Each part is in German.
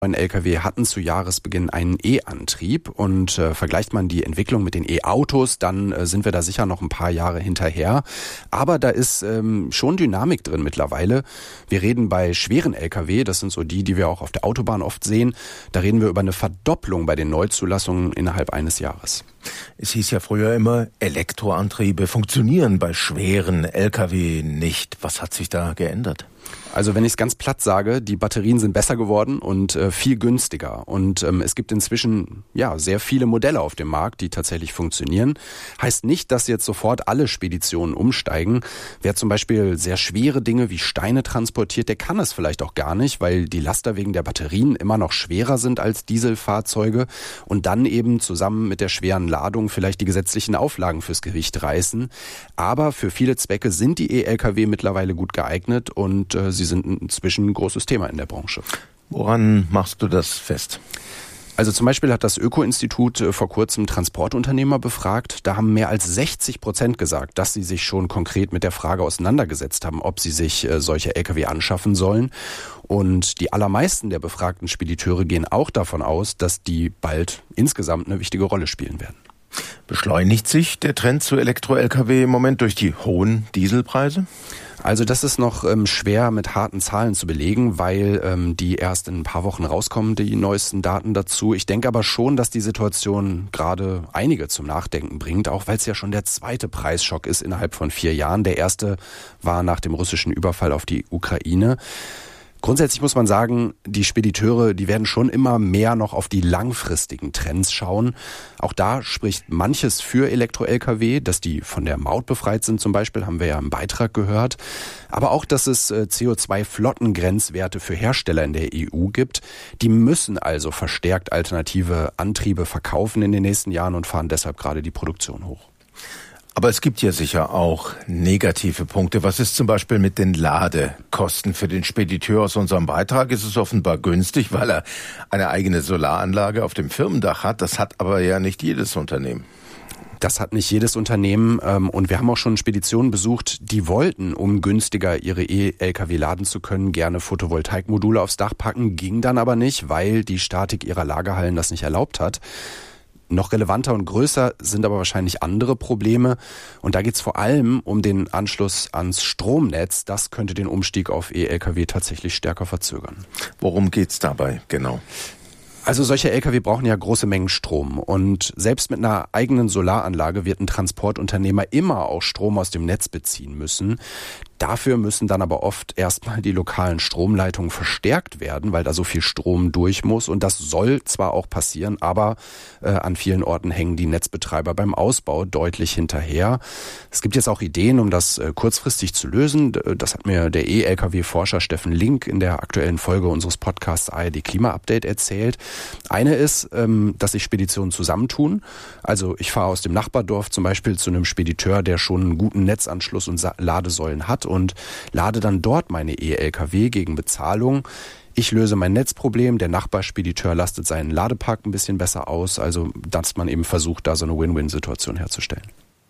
neuen Lkw hatten zu Jahresbeginn einen E-Antrieb und vergleicht man die Entwicklung mit den E-Autos, dann sind wir da sicher noch ein paar Jahre hinterher. Aber da ist schon Dynamik drin mittlerweile. Wir reden bei schweren Lkw, das sind so die wir auch auf der Autobahn oft sehen, da reden wir über eine Verdopplung bei den Neuzulassungen innerhalb eines Jahres. Es hieß ja früher immer, Elektroantriebe funktionieren bei schweren Lkw nicht. Was hat sich da geändert? Also wenn ich es ganz platt sage, die Batterien sind besser geworden und viel günstiger. Und es gibt inzwischen sehr viele Modelle auf dem Markt, die tatsächlich funktionieren. Heißt nicht, dass jetzt sofort alle Speditionen umsteigen. Wer zum Beispiel sehr schwere Dinge wie Steine transportiert, der kann es vielleicht auch gar nicht, weil die Laster wegen der Batterien immer noch schwerer sind als Dieselfahrzeuge und dann eben zusammen mit der schweren Ladung vielleicht die gesetzlichen Auflagen fürs Gewicht reißen. Aber für viele Zwecke sind die E-Lkw mittlerweile gut geeignet und sie sind inzwischen ein großes Thema in der Branche. Woran machst du das fest? Also zum Beispiel hat das Öko-Institut vor kurzem Transportunternehmer befragt. Da haben mehr als 60% gesagt, dass sie sich schon konkret mit der Frage auseinandergesetzt haben, ob sie sich solche Lkw anschaffen sollen. Und die allermeisten der befragten Spediteure gehen auch davon aus, dass die bald insgesamt eine wichtige Rolle spielen werden. Beschleunigt sich der Trend zu Elektro-Lkw im Moment durch die hohen Dieselpreise? Also das ist noch schwer mit harten Zahlen zu belegen, weil die erst in ein paar Wochen rauskommen, die neuesten Daten dazu. Ich denke aber schon, dass die Situation gerade einige zum Nachdenken bringt, auch weil es ja schon der zweite Preisschock ist innerhalb von 4 Jahren. Der erste war nach dem russischen Überfall auf die Ukraine. Grundsätzlich muss man sagen, die Spediteure, die werden schon immer mehr noch auf die langfristigen Trends schauen. Auch da spricht manches für Elektro-Lkw, dass die von der Maut befreit sind zum Beispiel, haben wir ja im Beitrag gehört. Aber auch, dass es CO2-Flottengrenzwerte für Hersteller in der EU gibt. Die müssen also verstärkt alternative Antriebe verkaufen in den nächsten Jahren und fahren deshalb gerade die Produktion hoch. Aber es gibt ja sicher auch negative Punkte. Was ist zum Beispiel mit den Ladekosten für den Spediteur? Aus unserem Beitrag ist es offenbar günstig, weil er eine eigene Solaranlage auf dem Firmendach hat. Das hat aber ja nicht jedes Unternehmen. Das hat nicht jedes Unternehmen und wir haben auch schon Speditionen besucht, die wollten, um günstiger ihre E-Lkw laden zu können, gerne Photovoltaikmodule aufs Dach packen, ging dann aber nicht, weil die Statik ihrer Lagerhallen das nicht erlaubt hat. Noch relevanter und größer sind aber wahrscheinlich andere Probleme. Und da geht es vor allem um den Anschluss ans Stromnetz. Das könnte den Umstieg auf E-Lkw tatsächlich stärker verzögern. Worum geht's dabei genau? Also solche Lkw brauchen ja große Mengen Strom. Und selbst mit einer eigenen Solaranlage wird ein Transportunternehmer immer auch Strom aus dem Netz beziehen müssen. Dafür müssen dann aber oft erstmal die lokalen Stromleitungen verstärkt werden, weil da so viel Strom durch muss. Und das soll zwar auch passieren, aber an vielen Orten hängen die Netzbetreiber beim Ausbau deutlich hinterher. Es gibt jetzt auch Ideen, um das kurzfristig zu lösen. Das hat mir der E-Lkw-Forscher Steffen Link in der aktuellen Folge unseres Podcasts ARD Klima-Update erzählt. Eine ist, dass sich Speditionen zusammentun. Also ich fahre aus dem Nachbardorf zum Beispiel zu einem Spediteur, der schon einen guten Netzanschluss und Ladesäulen hat und lade dann dort meine E-Lkw gegen Bezahlung. Ich löse mein Netzproblem, der Nachbarspediteur lastet seinen Ladepark ein bisschen besser aus, also dass man eben versucht, da so eine Win-Win-Situation herzustellen.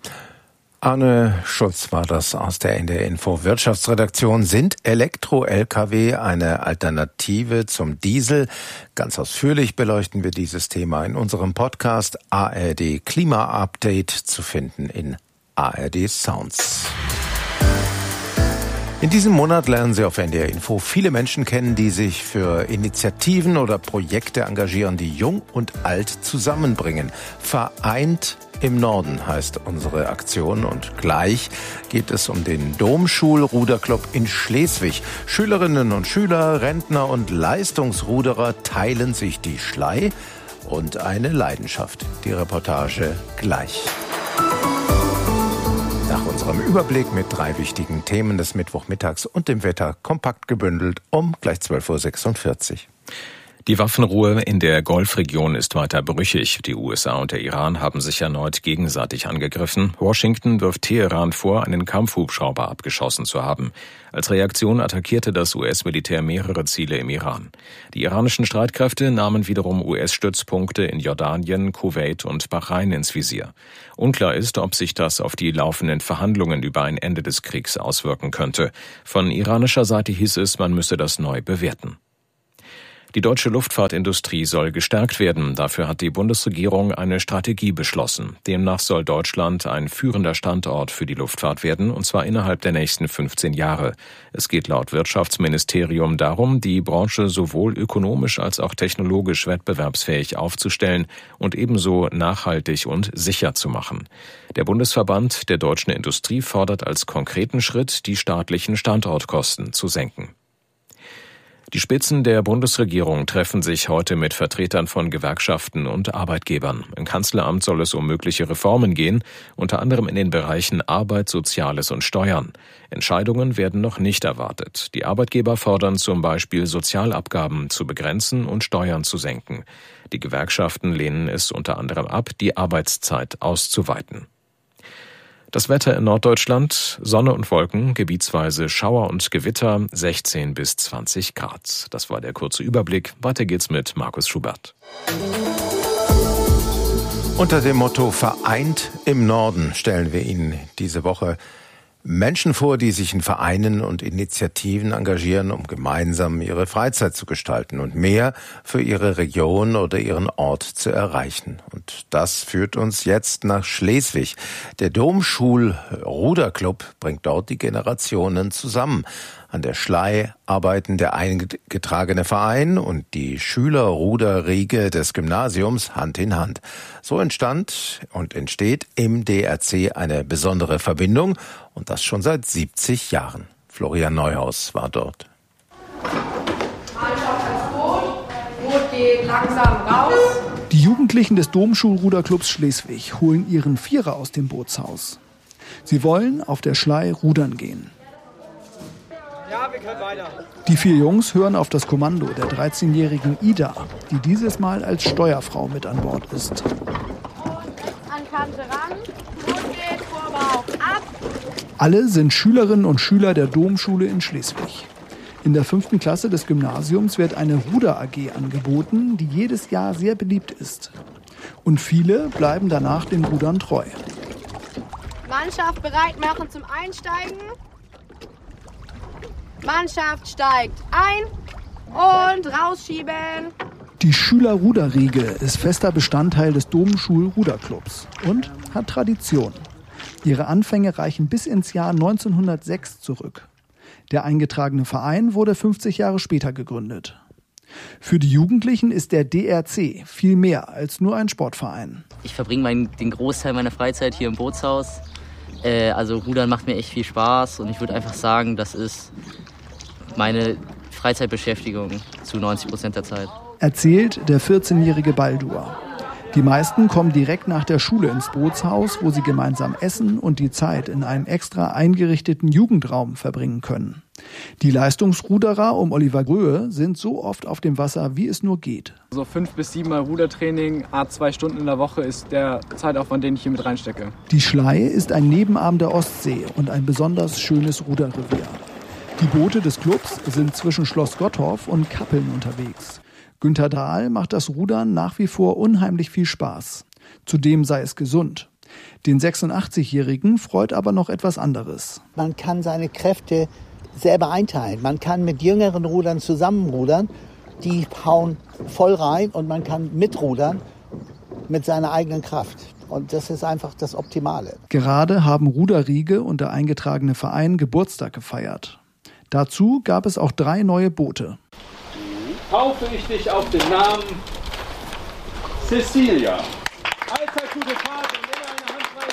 Arne Schulz war das aus der NDR Info Wirtschaftsredaktion. Sind Elektro-Lkw eine Alternative zum Diesel? Ganz ausführlich beleuchten wir dieses Thema in unserem Podcast ARD Klima Update, zu finden in ARD Sounds. In diesem Monat lernen Sie auf NDR Info viele Menschen kennen, die sich für Initiativen oder Projekte engagieren, die Jung und Alt zusammenbringen. Vereint im Norden heißt unsere Aktion und gleich geht es um den Domschul-Ruderclub in Schleswig. Schülerinnen und Schüler, Rentner und Leistungsruderer teilen sich die Schlei und eine Leidenschaft. Die Reportage gleich. Nach unserem Überblick mit 3 wichtigen Themen des Mittwochmittags und dem Wetter kompakt gebündelt um gleich 12.46 Uhr. Die Waffenruhe in der Golfregion ist weiter brüchig. Die USA und der Iran haben sich erneut gegenseitig angegriffen. Washington wirft Teheran vor, einen Kampfhubschrauber abgeschossen zu haben. Als Reaktion attackierte das US-Militär mehrere Ziele im Iran. Die iranischen Streitkräfte nahmen wiederum US-Stützpunkte in Jordanien, Kuwait und Bahrain ins Visier. Unklar ist, ob sich das auf die laufenden Verhandlungen über ein Ende des Kriegs auswirken könnte. Von iranischer Seite hieß es, man müsse das neu bewerten. Die deutsche Luftfahrtindustrie soll gestärkt werden. Dafür hat die Bundesregierung eine Strategie beschlossen. Demnach soll Deutschland ein führender Standort für die Luftfahrt werden, und zwar innerhalb der nächsten 15 Jahre. Es geht laut Wirtschaftsministerium darum, die Branche sowohl ökonomisch als auch technologisch wettbewerbsfähig aufzustellen und ebenso nachhaltig und sicher zu machen. Der Bundesverband der deutschen Industrie fordert als konkreten Schritt, die staatlichen Standortkosten zu senken. Die Spitzen der Bundesregierung treffen sich heute mit Vertretern von Gewerkschaften und Arbeitgebern. Im Kanzleramt soll es um mögliche Reformen gehen, unter anderem in den Bereichen Arbeit, Soziales und Steuern. Entscheidungen werden noch nicht erwartet. Die Arbeitgeber fordern zum Beispiel, Sozialabgaben zu begrenzen und Steuern zu senken. Die Gewerkschaften lehnen es unter anderem ab, die Arbeitszeit auszuweiten. Das Wetter in Norddeutschland: Sonne und Wolken, gebietsweise Schauer und Gewitter, 16 bis 20 Grad. Das war der kurze Überblick. Weiter geht's mit Markus Schubert. Unter dem Motto Vereint im Norden stellen wir Ihnen diese Woche Menschen vor, die sich in Vereinen und Initiativen engagieren, um gemeinsam ihre Freizeit zu gestalten und mehr für ihre Region oder ihren Ort zu erreichen. Und das führt uns jetzt nach Schleswig. Der Domschul-Ruderclub bringt dort die Generationen zusammen. An der Schlei arbeiten der eingetragene Verein und die Schülerruderriege des Gymnasiums Hand in Hand. So entstand und entsteht im DRC eine besondere Verbindung, und das schon seit 70 Jahren. Florian Neuhaus war dort. Boot geht langsam raus. Die Jugendlichen des Domschul-Ruderclubs Schleswig holen ihren Vierer aus dem Bootshaus. Sie wollen auf der Schlei rudern gehen. Ja, wir können weiter. Die 4 Jungs hören auf das Kommando der 13-jährigen Ida, die dieses Mal als Steuerfrau mit an Bord ist. An Kante ran, Boot geht, Vorbauch ab. Alle sind Schülerinnen und Schüler der Domschule in Schleswig. In der 5. Klasse des Gymnasiums wird eine Ruder-AG angeboten, die jedes Jahr sehr beliebt ist. Und viele bleiben danach den Rudern treu. Mannschaft bereit machen zum Einsteigen. Mannschaft steigt ein und rausschieben. Die Schülerruderriege ist fester Bestandteil des Domschul-Ruderclubs und hat Tradition. Ihre Anfänge reichen bis ins Jahr 1906 zurück. Der eingetragene Verein wurde 50 Jahre später gegründet. Für die Jugendlichen ist der DRC viel mehr als nur ein Sportverein. Ich verbringe den Großteil meiner Freizeit hier im Bootshaus. Also Rudern macht mir echt viel Spaß und ich würde einfach sagen, das ist meine Freizeitbeschäftigung zu 90% der Zeit. Erzählt der 14-jährige Baldur. Die meisten kommen direkt nach der Schule ins Bootshaus, wo sie gemeinsam essen und die Zeit in einem extra eingerichteten Jugendraum verbringen können. Die Leistungsruderer um Oliver Gröhe sind so oft auf dem Wasser, wie es nur geht. So 5 bis 7 Mal Rudertraining, 2 Stunden in der Woche ist der Zeitaufwand, den ich hier mit reinstecke. Die Schlei ist ein Nebenarm der Ostsee und ein besonders schönes Ruderrevier. Die Boote des Clubs sind zwischen Schloss Gottorf und Kappeln unterwegs. Günter Dahl macht das Rudern nach wie vor unheimlich viel Spaß. Zudem sei es gesund. Den 86-Jährigen freut aber noch etwas anderes. Man kann seine Kräfte selber einteilen. Man kann mit jüngeren Rudern zusammenrudern. Die hauen voll rein und man kann mitrudern mit seiner eigenen Kraft. Und das ist einfach das Optimale. Gerade haben Ruderriege und der eingetragene Verein Geburtstag gefeiert. Dazu gab es auch 3 neue Boote. Taufe ich dich auf den Namen Cecilia. Allzeit gute Fahrt und immer eine Handbreit.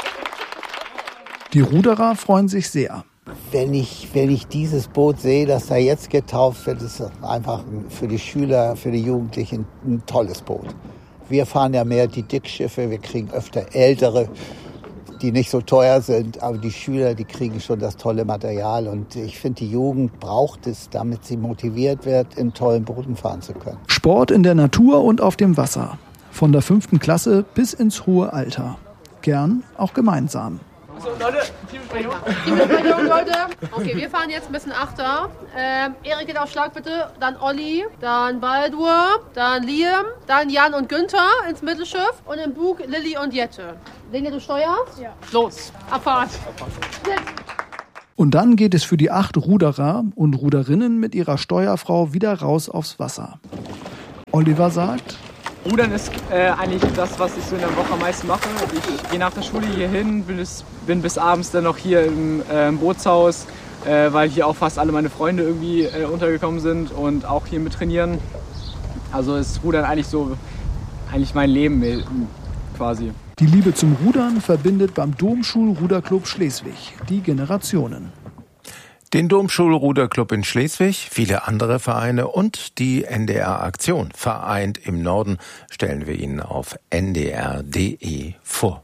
Die Ruderer freuen sich sehr. Wenn ich dieses Boot sehe, das da jetzt getauft wird, ist es einfach für die Schüler, für die Jugendlichen ein tolles Boot. Wir fahren ja mehr die Dickschiffe, wir kriegen öfter ältere, die nicht so teuer sind, aber die Schüler, die kriegen schon das tolle Material und ich finde, die Jugend braucht es, damit sie motiviert wird, in tollen Booten fahren zu können. Sport in der Natur und auf dem Wasser. Von der 5. Klasse bis ins hohe Alter. Gern auch gemeinsam. So, Leute, Teambesprechung. Teambesprechung, Leute. Okay, wir fahren jetzt ein bisschen Achter. Erik geht auf Schlag bitte, dann Olli, dann Baldur, dann Liam, dann Jan und Günther ins Mittelschiff und im Bug Lilly und Jette. Lene, du steuerst? Ja. Los, Abfahrt. Und dann geht es für die 8 Ruderer und Ruderinnen mit ihrer Steuerfrau wieder raus aufs Wasser. Oliver sagt: Rudern ist eigentlich das, was ich so in der Woche am meisten mache. Ich gehe nach der Schule hier hin, bin bis abends dann noch hier im Bootshaus, weil hier auch fast alle meine Freunde irgendwie untergekommen sind und auch hier mit trainieren. Also ist Rudern eigentlich mein Leben quasi. Die Liebe zum Rudern verbindet beim Domschul-Ruderclub Schleswig die Generationen. Den Domschul-Ruderclub in Schleswig, viele andere Vereine und die NDR-Aktion Vereint im Norden stellen wir Ihnen auf ndr.de vor.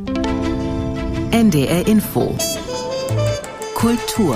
NDR Info Kultur.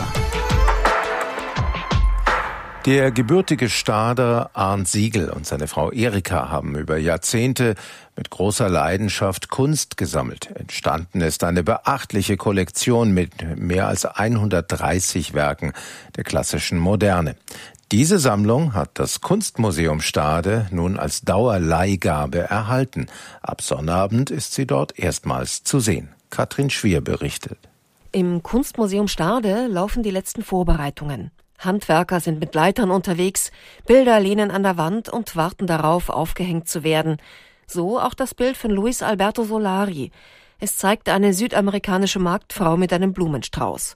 Der gebürtige Stader Arndt Siegel und seine Frau Erika haben über Jahrzehnte mit großer Leidenschaft Kunst gesammelt. Entstanden ist eine beachtliche Kollektion mit mehr als 130 Werken der klassischen Moderne. Diese Sammlung hat das Kunstmuseum Stade nun als Dauerleihgabe erhalten. Ab Sonnabend ist sie dort erstmals zu sehen. Katrin Schwier berichtet. Im Kunstmuseum Stade laufen die letzten Vorbereitungen. Handwerker sind mit Leitern unterwegs, Bilder lehnen an der Wand und warten darauf, aufgehängt zu werden. So auch das Bild von Luis Alberto Solari. Es zeigt eine südamerikanische Marktfrau mit einem Blumenstrauß.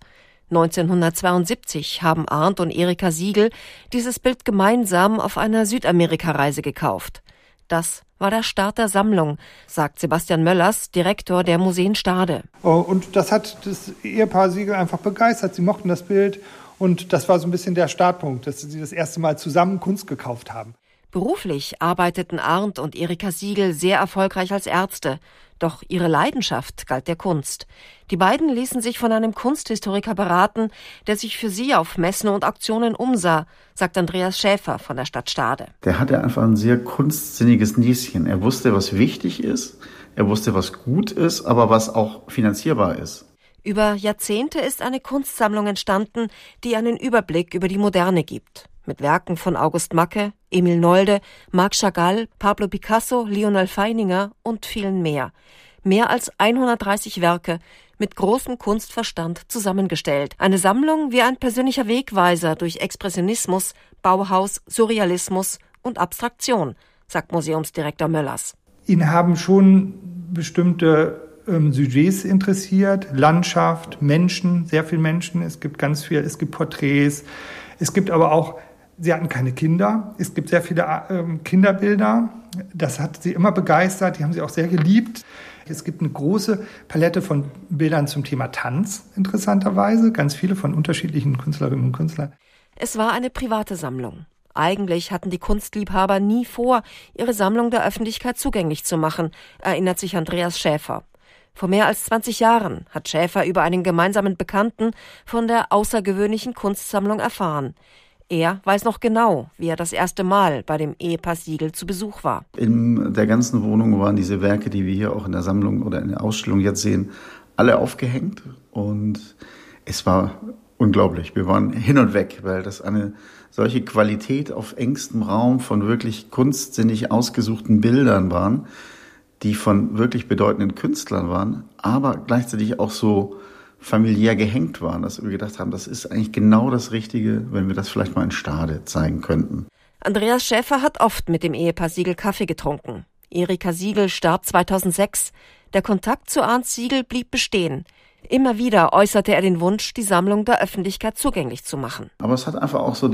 1972 haben Arndt und Erika Siegel dieses Bild gemeinsam auf einer Südamerika-Reise gekauft. Das war der Start der Sammlung, sagt Sebastian Möllers, Direktor der Museen Stade. Und das hat das Ehepaar Siegel einfach begeistert. Sie mochten das Bild. Und das war so ein bisschen der Startpunkt, dass sie das erste Mal zusammen Kunst gekauft haben. Beruflich arbeiteten Arndt und Erika Siegel sehr erfolgreich als Ärzte. Doch ihre Leidenschaft galt der Kunst. Die beiden ließen sich von einem Kunsthistoriker beraten, der sich für sie auf Messen und Auktionen umsah, sagt Andreas Schäfer von der Stadt Stade. Der hatte einfach ein sehr kunstsinniges Nieschen. Er wusste, was wichtig ist, er wusste, was gut ist, aber was auch finanzierbar ist. Über Jahrzehnte ist eine Kunstsammlung entstanden, die einen Überblick über die Moderne gibt. Mit Werken von August Macke, Emil Nolde, Marc Chagall, Pablo Picasso, Lionel Feininger und vielen mehr. Mehr als 130 Werke mit großem Kunstverstand zusammengestellt. Eine Sammlung wie ein persönlicher Wegweiser durch Expressionismus, Bauhaus, Surrealismus und Abstraktion, sagt Museumsdirektor Möllers. Ihn haben schon bestimmte Sujets interessiert, Landschaft, Menschen, sehr viele Menschen. Es gibt ganz viel, es gibt Porträts. Es gibt aber auch, sie hatten keine Kinder. Es gibt sehr viele Kinderbilder. Das hat sie immer begeistert. Die haben sie auch sehr geliebt. Es gibt eine große Palette von Bildern zum Thema Tanz, interessanterweise. Ganz viele von unterschiedlichen Künstlerinnen und Künstlern. Es war eine private Sammlung. Eigentlich hatten die Kunstliebhaber nie vor, ihre Sammlung der Öffentlichkeit zugänglich zu machen, erinnert sich Andreas Schäfer. Vor mehr als 20 Jahren hat Schäfer über einen gemeinsamen Bekannten von der außergewöhnlichen Kunstsammlung erfahren. Er weiß noch genau, wie er das erste Mal bei dem Ehepaar Siegel zu Besuch war. In der ganzen Wohnung waren diese Werke, die wir hier auch in der Sammlung oder in der Ausstellung jetzt sehen, alle aufgehängt. Und es war unglaublich. Wir waren hin und weg, weil das eine solche Qualität auf engstem Raum von wirklich kunstsinnig ausgesuchten Bildern waren, die von wirklich bedeutenden Künstlern waren, aber gleichzeitig auch so familiär gehängt waren, dass wir gedacht haben, das ist eigentlich genau das Richtige, wenn wir das vielleicht mal in Stade zeigen könnten. Andreas Schäfer hat oft mit dem Ehepaar Siegel Kaffee getrunken. Erika Siegel starb 2006. Der Kontakt zu Arndt Siegel blieb bestehen. Immer wieder äußerte er den Wunsch, die Sammlung der Öffentlichkeit zugänglich zu machen. Aber es hat einfach auch so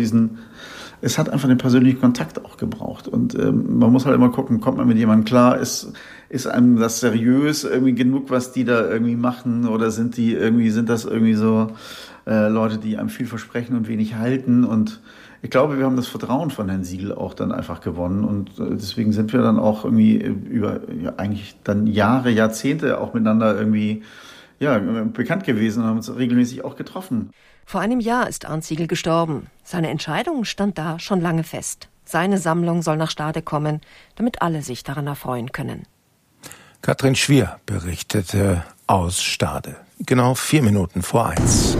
es hat einfach den persönlichen Kontakt auch gebraucht. Und man muss halt immer gucken, kommt man mit jemandem klar, ist einem das seriös irgendwie genug, was die da irgendwie machen, oder sind das irgendwie so Leute, die einem viel versprechen und wenig halten. Und ich glaube, wir haben das Vertrauen von Herrn Siegel auch dann einfach gewonnen. Und deswegen sind wir dann auch irgendwie über eigentlich dann Jahre, Jahrzehnte auch miteinander irgendwie bekannt gewesen und haben uns regelmäßig auch getroffen. Vor einem Jahr ist Arndt Siegel gestorben. Seine Entscheidung stand da schon lange fest. Seine Sammlung soll nach Stade kommen, damit alle sich daran erfreuen können. Katrin Schwier berichtete aus Stade. Genau 4 Minuten vor 1.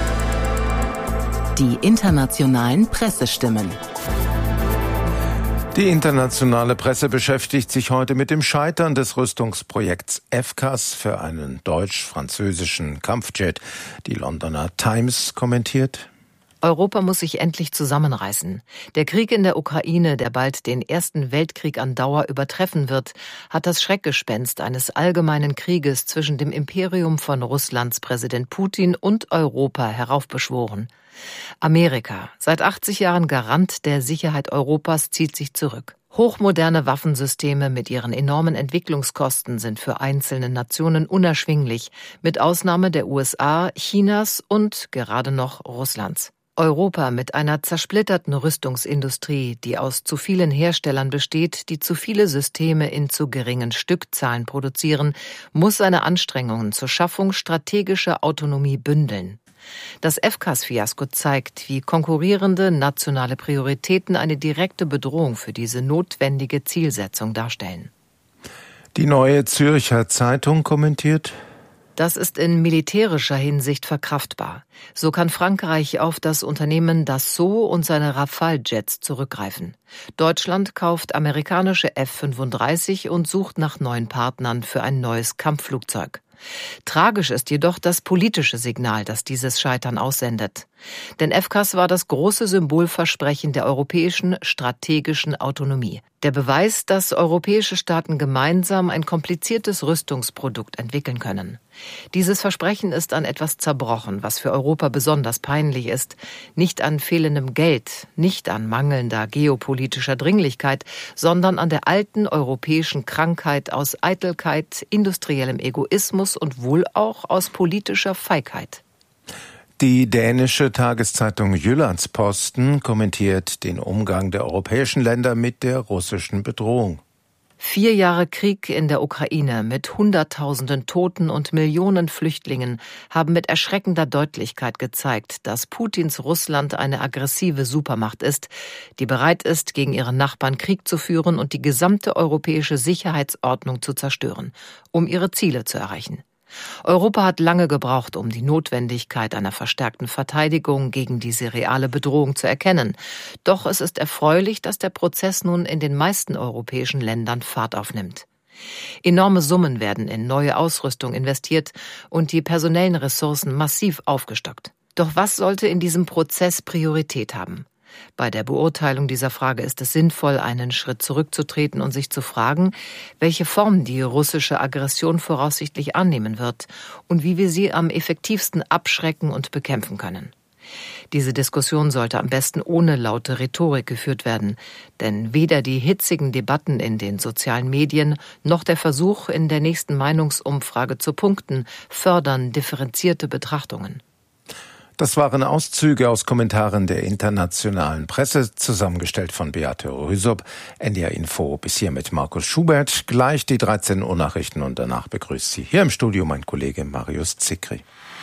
Die internationalen Pressestimmen. Die internationale Presse beschäftigt sich heute mit dem Scheitern des Rüstungsprojekts FCAS für einen deutsch-französischen Kampfjet. Die Londoner Times kommentiert: Europa muss sich endlich zusammenreißen. Der Krieg in der Ukraine, der bald den Ersten Weltkrieg an Dauer übertreffen wird, hat das Schreckgespenst eines allgemeinen Krieges zwischen dem Imperium von Russlands Präsident Putin und Europa heraufbeschworen. Amerika, seit 80 Jahren Garant der Sicherheit Europas, zieht sich zurück. Hochmoderne Waffensysteme mit ihren enormen Entwicklungskosten sind für einzelne Nationen unerschwinglich, mit Ausnahme der USA, Chinas und gerade noch Russlands. Europa mit einer zersplitterten Rüstungsindustrie, die aus zu vielen Herstellern besteht, die zu viele Systeme in zu geringen Stückzahlen produzieren, muss seine Anstrengungen zur Schaffung strategischer Autonomie bündeln. Das FCAS-Fiasko zeigt, wie konkurrierende nationale Prioritäten eine direkte Bedrohung für diese notwendige Zielsetzung darstellen. Die Neue Zürcher Zeitung kommentiert: Das ist in militärischer Hinsicht verkraftbar. So kann Frankreich auf das Unternehmen Dassault und seine Rafale-Jets zurückgreifen. Deutschland kauft amerikanische F-35 und sucht nach neuen Partnern für ein neues Kampfflugzeug. Tragisch ist jedoch das politische Signal, das dieses Scheitern aussendet. Denn FCAS war das große Symbolversprechen der europäischen strategischen Autonomie. Der Beweis, dass europäische Staaten gemeinsam ein kompliziertes Rüstungsprodukt entwickeln können. Dieses Versprechen ist an etwas zerbrochen, was für Europa besonders peinlich ist. Nicht an fehlendem Geld, nicht an mangelnder geopolitischer Dringlichkeit, sondern an der alten europäischen Krankheit aus Eitelkeit, industriellem Egoismus und wohl auch aus politischer Feigheit. Die dänische Tageszeitung Jyllands-Posten kommentiert den Umgang der europäischen Länder mit der russischen Bedrohung. 4 Jahre Krieg in der Ukraine mit Hunderttausenden Toten und Millionen Flüchtlingen haben mit erschreckender Deutlichkeit gezeigt, dass Putins Russland eine aggressive Supermacht ist, die bereit ist, gegen ihre Nachbarn Krieg zu führen und die gesamte europäische Sicherheitsordnung zu zerstören, um ihre Ziele zu erreichen. Europa hat lange gebraucht, um die Notwendigkeit einer verstärkten Verteidigung gegen diese reale Bedrohung zu erkennen. Doch es ist erfreulich, dass der Prozess nun in den meisten europäischen Ländern Fahrt aufnimmt. Enorme Summen werden in neue Ausrüstung investiert und die personellen Ressourcen massiv aufgestockt. Doch was sollte in diesem Prozess Priorität haben? Bei der Beurteilung dieser Frage ist es sinnvoll, einen Schritt zurückzutreten und sich zu fragen, welche Form die russische Aggression voraussichtlich annehmen wird und wie wir sie am effektivsten abschrecken und bekämpfen können. Diese Diskussion sollte am besten ohne laute Rhetorik geführt werden, denn weder die hitzigen Debatten in den sozialen Medien noch der Versuch, in der nächsten Meinungsumfrage zu punkten, fördern differenzierte Betrachtungen. Das waren Auszüge aus Kommentaren der internationalen Presse, zusammengestellt von Beate Rüsop. NDR Info bis hier mit Markus Schubert. Gleich die 13 Uhr Nachrichten und danach begrüßt Sie hier im Studio mein Kollege Marius Zikri.